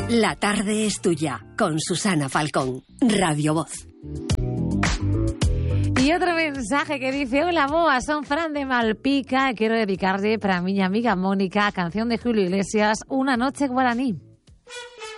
La tarde es tuya, con Susana Falcón, Radio Voz. Y otro mensaje que dice: hola boa, son Fran de Malpica, quiero dedicarle para mi amiga Mónica, canción de Julio Iglesias, Una noche guaraní.